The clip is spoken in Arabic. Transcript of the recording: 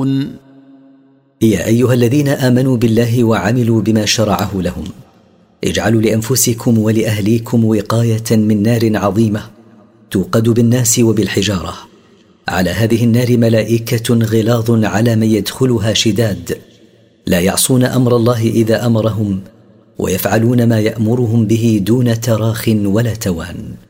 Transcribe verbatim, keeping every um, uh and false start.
يعلمون. يا أيها الذين آمنوا بالله وعملوا بما شرعه لهم اجعلوا لأنفسكم ولأهليكم وقاية من نار عظيمة توقد بالناس وبالحجارة. على هذه النار ملائكة غلاظ على من يدخلها شداد لا يعصون أمر الله إذا أمرهم ويفعلون ما يأمرهم به دون تراخ ولا توان.